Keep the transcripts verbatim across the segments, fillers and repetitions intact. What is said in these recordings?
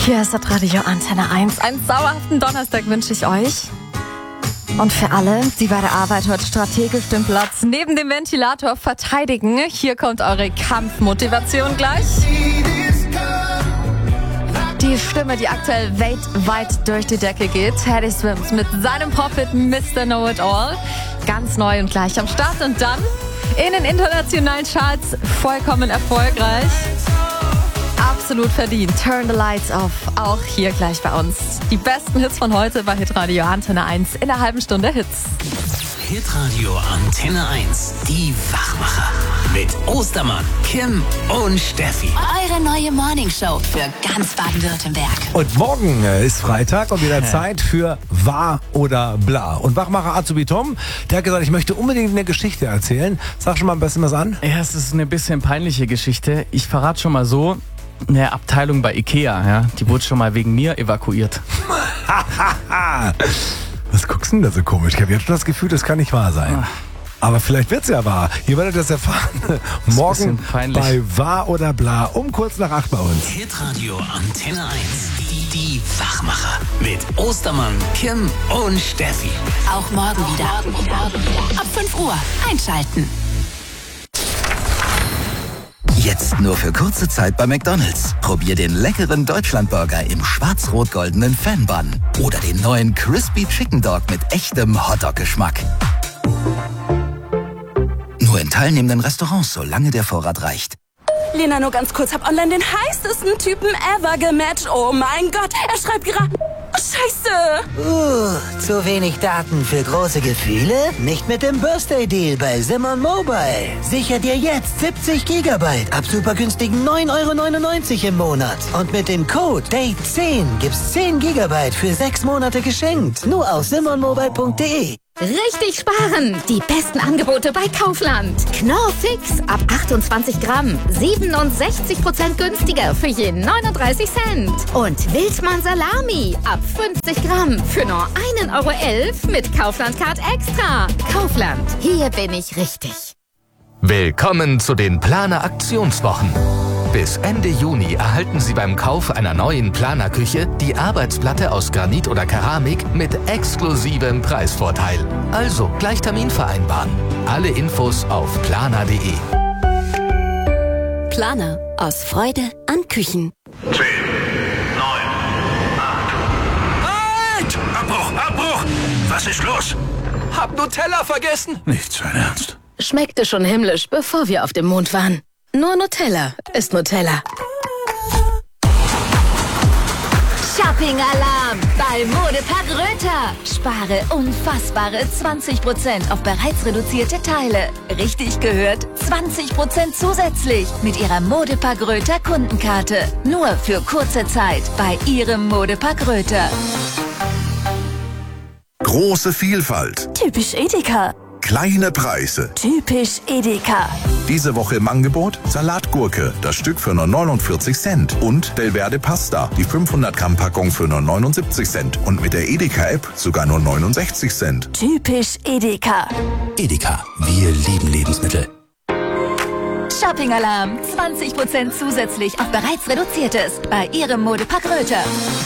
Hier ist das Radio Antenne eins. Einen sauerhaften Donnerstag wünsche ich euch. Und für alle, die bei der Arbeit heute strategisch den Platz neben dem Ventilator verteidigen, hier kommt eure Kampfmotivation gleich. Die Stimme, die aktuell weltweit durch die Decke geht. Teddy Swims mit seinem Profit Mister Know-It-All. Ganz neu und gleich am Start. Und dann in den internationalen Charts vollkommen erfolgreich. Absolut verdient. Turn the Lights Off. Auch hier gleich bei uns. Die besten Hits von heute bei Hitradio Antenne eins in der halben Stunde Hits. Hitradio Antenne eins. Die Wachmacher. Mit Ostermann, Kim und Steffi. Eure neue Morningshow für ganz Baden-Württemberg. Und morgen ist Freitag und wieder Zeit für Wahr oder Bla. Und Wachmacher Azubi Tom, der hat gesagt, ich möchte unbedingt eine Geschichte erzählen. Sag schon mal ein bisschen was an. Ja, es ist eine bisschen peinliche Geschichte. Ich verrate schon mal so, eine Abteilung bei Ikea, ja, die wurde schon mal wegen mir evakuiert. Was guckst du denn da so komisch? Ich habe jetzt schon das Gefühl, das kann nicht wahr sein. Ach. Aber vielleicht wird's ja wahr. Ihr werdet das erfahren. Morgen bei Wahr oder Bla um kurz nach acht bei uns. Hitradio Antenne eins. Die, die Wachmacher. Mit Ostermann, Kim und Steffi. Auch morgen wieder. Ab fünf Uhr einschalten. Jetzt nur für kurze Zeit bei McDonald's. Probier den leckeren Deutschlandburger im schwarz-rot-goldenen Fan-Bun. Oder den neuen Crispy Chicken Dog mit echtem Hotdog-Geschmack. Nur in teilnehmenden Restaurants, solange der Vorrat reicht. Lena, nur ganz kurz, hab online den heißesten Typen ever gematcht. Oh mein Gott, er schreibt gerade... Scheiße! Uh, zu wenig Daten für große Gefühle? Nicht mit dem Birthday-Deal bei Simon Mobile. Sicher dir jetzt siebzig Gigabyte ab super günstigen neun Euro neunundneunzig im Monat. Und mit dem Code Date zehn gibt's zehn Gigabyte für sechs Monate geschenkt. Nur auf simon mobile punkt de. Richtig sparen! Die besten Angebote bei Kaufland. Knorr Fix ab achtundzwanzig Gramm. siebenundsechzig Prozent günstiger für je neununddreißig Cent. Und Wildmann Salami ab fünfzig Gramm für nur ein Euro elf mit Kaufland Card Extra. Kaufland, hier bin ich richtig. Willkommen zu den Planer Aktionswochen. Bis Ende Juni erhalten Sie beim Kauf einer neuen Planerküche die Arbeitsplatte aus Granit oder Keramik mit exklusivem Preisvorteil. Also gleich Termin vereinbaren. Alle Infos auf planer punkt de. Planer. Aus Freude an Küchen. zehn, neun, acht. Halt! Abbruch, Abbruch! Was ist los? Hab Nutella vergessen. Nicht sein Ernst. Schmeckte schon himmlisch, bevor wir auf dem Mond waren. Nur Nutella ist Nutella. Shopping-Alarm bei Modepark Röther. Spare unfassbare zwanzig Prozent auf bereits reduzierte Teile. Richtig gehört, zwanzig Prozent zusätzlich mit Ihrer Modepark Röther Kundenkarte. Nur für kurze Zeit bei Ihrem Modepark Röther. Große Vielfalt. Typisch Edeka. Kleine Preise. Typisch Edeka. Diese Woche im Angebot Salatgurke, das Stück für nur neunundvierzig Cent. Und Delverde Pasta, die fünfhundert Gramm Packung für nur neunundsiebzig Cent. Und mit der Edeka-App sogar nur neunundsechzig Cent. Typisch Edeka. Edeka, wir lieben Lebensmittel. Shopping-Alarm, zwanzig Prozent zusätzlich auf bereits reduziertes bei Ihrem Modepark Röther.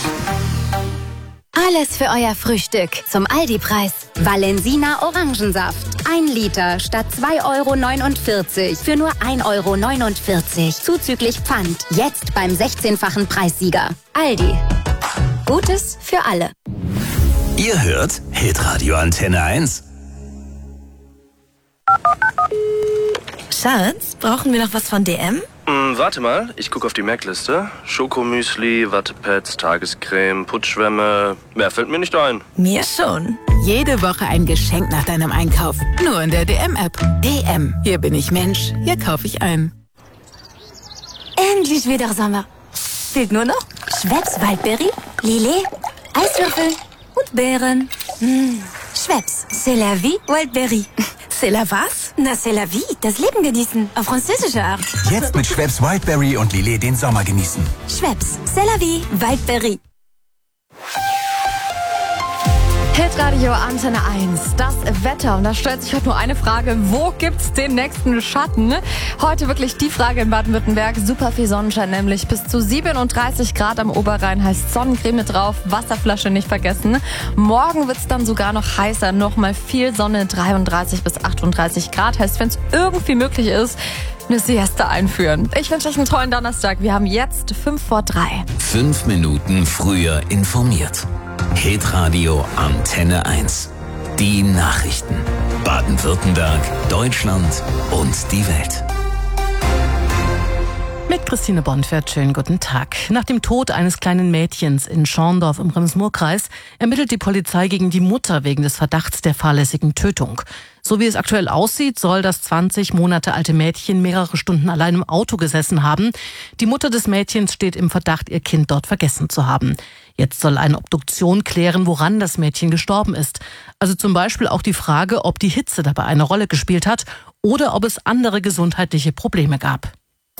Alles für euer Frühstück zum Aldi-Preis. Valensina Orangensaft. Ein Liter statt zwei Euro neunundvierzig für nur ein Euro neunundvierzig. Zuzüglich Pfand. Jetzt beim sechzehnfachen Preissieger. Aldi. Gutes für alle. Ihr hört Hitradio Antenne eins. Schatz, brauchen wir noch was von D M? Hm, warte mal, ich gucke auf die Merkliste. Schokomüsli, Wattepads, Tagescreme, Putzschwämme. Mehr fällt mir nicht ein. Mir schon. Jede Woche ein Geschenk nach deinem Einkauf. Nur in der D M-App. D M. Hier bin ich Mensch. Hier kaufe ich ein. Endlich wieder Sommer. Fehlt nur noch Schweppes Waldbeere, Lillet, Eiswürfel und Beeren. Mmh. Schweppes, c'est la vie, Wildberry. C'est la was? Na, c'est la vie, das Leben genießen. Auf französische Art. Jetzt mit Schweppes Wildberry und Lillet den Sommer genießen. Schweppes, c'est la vie, Wildberry. Hitradio Antenne eins, das Wetter. Und da stellt sich heute nur eine Frage: Wo gibt's den nächsten Schatten? Heute wirklich die Frage in Baden-Württemberg. Super viel Sonnenschein, nämlich bis zu siebenunddreißig Grad am Oberrhein. Heißt Sonnencreme drauf, Wasserflasche nicht vergessen. Morgen wird's dann sogar noch heißer. Nochmal viel Sonne, dreiunddreißig bis achtunddreißig Grad. Heißt, wenn es irgendwie möglich ist, eine Siesta einführen. Ich wünsche euch einen tollen Donnerstag. Wir haben jetzt fünf vor drei. Fünf Minuten früher informiert. Hitradio Antenne eins. Die Nachrichten. Baden-Württemberg, Deutschland und die Welt. Mit Christine Bonfert, schönen guten Tag. Nach dem Tod eines kleinen Mädchens in Schorndorf im Rems-Murr-Kreis ermittelt die Polizei gegen die Mutter wegen des Verdachts der fahrlässigen Tötung. So wie es aktuell aussieht, soll das zwanzig Monate alte Mädchen mehrere Stunden allein im Auto gesessen haben. Die Mutter des Mädchens steht im Verdacht, ihr Kind dort vergessen zu haben. Jetzt soll eine Obduktion klären, woran das Mädchen gestorben ist. Also zum Beispiel auch die Frage, ob die Hitze dabei eine Rolle gespielt hat oder ob es andere gesundheitliche Probleme gab.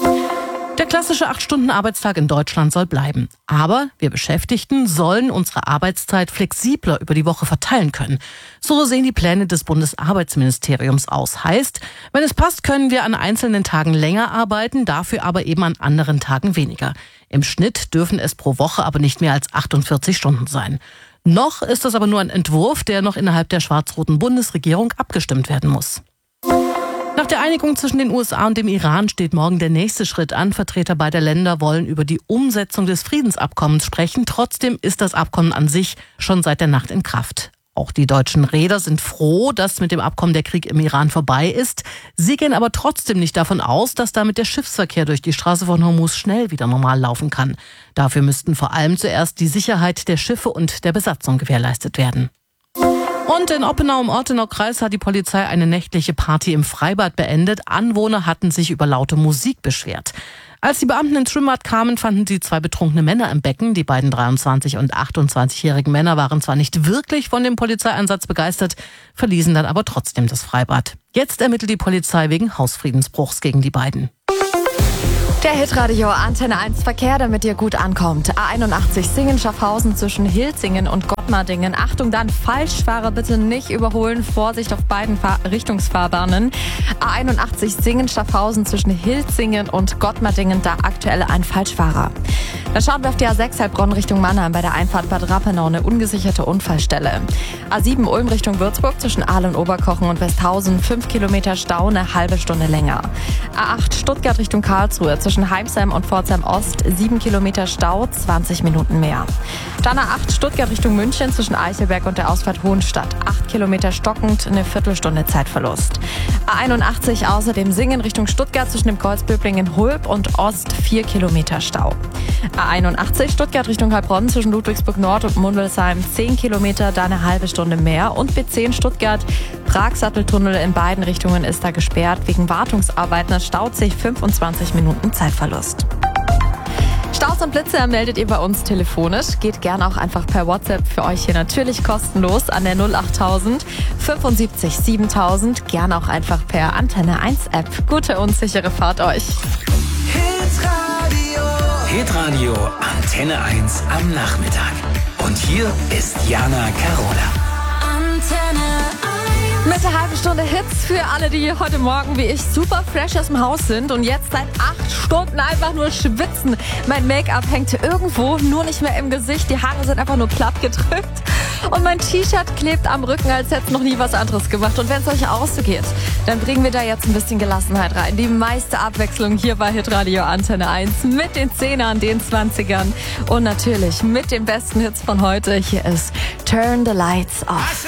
Der klassische acht-Stunden-Arbeitstag in Deutschland soll bleiben. Aber wir Beschäftigten sollen unsere Arbeitszeit flexibler über die Woche verteilen können. So sehen die Pläne des Bundesarbeitsministeriums aus. Heißt, wenn es passt, können wir an einzelnen Tagen länger arbeiten, dafür aber eben an anderen Tagen weniger. Im Schnitt dürfen es pro Woche aber nicht mehr als achtundvierzig Stunden sein. Noch ist das aber nur ein Entwurf, der noch innerhalb der schwarz-roten Bundesregierung abgestimmt werden muss. Nach der Einigung zwischen den U S A und dem Iran steht morgen der nächste Schritt an. Vertreter beider Länder wollen über die Umsetzung des Friedensabkommens sprechen. Trotzdem ist das Abkommen an sich schon seit der Nacht in Kraft. Auch die deutschen Reeder sind froh, dass mit dem Abkommen der Krieg im Iran vorbei ist. Sie gehen aber trotzdem nicht davon aus, dass damit der Schiffsverkehr durch die Straße von Hormuz schnell wieder normal laufen kann. Dafür müssten vor allem zuerst die Sicherheit der Schiffe und der Besatzung gewährleistet werden. Und in Oppenau im Ortenau-Kreis hat die Polizei eine nächtliche Party im Freibad beendet. Anwohner hatten sich über laute Musik beschwert. Als die Beamten ins Schwimmbad kamen, fanden sie zwei betrunkene Männer im Becken. Die beiden dreiundzwanzig- und achtundzwanzigjährigen Männer waren zwar nicht wirklich von dem Polizeieinsatz begeistert, verließen dann aber trotzdem das Freibad. Jetzt ermittelt die Polizei wegen Hausfriedensbruchs gegen die beiden. Der Hitradio Antenne eins Verkehr, damit ihr gut ankommt. A einundachtzig Singen-Schaffhausen zwischen Hilzingen und Gottmardingen. Achtung dann, Falschfahrer bitte nicht überholen. Vorsicht auf beiden Fahr- Richtungsfahrbahnen. A einundachtzig Singen-Schaffhausen zwischen Hilzingen und Gottmardingen, da aktuell ein Falschfahrer. Dann schauen wir auf die A sechs Heilbronn Richtung Mannheim bei der Einfahrt Bad Rappenau, eine ungesicherte Unfallstelle. A sieben Ulm Richtung Würzburg zwischen Ahl und Oberkochen und Westhausen, fünf Kilometer Stau, eine halbe Stunde länger. A acht Stuttgart Richtung Karlsruhe zwischen Heimsheim und Pforzheim Ost, sieben Kilometer Stau, zwanzig Minuten mehr. Dann A acht Stuttgart Richtung München zwischen Eichelberg und der Ausfahrt Hohenstadt, acht Kilometer stockend, eine Viertelstunde Zeitverlust. A einundachtzig außerdem Singen Richtung Stuttgart zwischen dem Kreuz Böblingen-Hulb und Ost, vier Kilometer Stau. A einundachtzig Stuttgart Richtung Heilbronn zwischen Ludwigsburg Nord und Mundelsheim, zehn Kilometer, da eine halbe Stunde mehr. Und B zehn Stuttgart, Prag-Satteltunnel in beiden Richtungen ist da gesperrt. Wegen Wartungsarbeiten, es staut sich fünfundzwanzig Minuten Zeitverlust. Staus und Blitze meldet ihr bei uns telefonisch. Geht gerne auch einfach per WhatsApp, für euch hier natürlich kostenlos an der null achttausend fünfundsiebzig siebentausend. Gerne auch einfach per Antenne eins App. Gute und sichere Fahrt euch. Hitradio Antenne eins am Nachmittag. Und hier ist Jana Carola. Antenne Mit der halben Stunde Hits für alle, die heute Morgen wie ich super fresh aus dem Haus sind und jetzt seit acht Stunden einfach nur schwitzen. Mein Make-up hängt irgendwo, nur nicht mehr im Gesicht. Die Haare sind einfach nur platt gedrückt. Und mein T-Shirt klebt am Rücken, als hätte es noch nie was anderes gemacht. Und wenn es euch auch so geht, dann bringen wir da jetzt ein bisschen Gelassenheit rein. Die meiste Abwechslung hier bei Hitradio Antenne eins mit den Zehnern, den Zwanzigern und natürlich mit den besten Hits von heute. Hier ist Turn the Lights Off.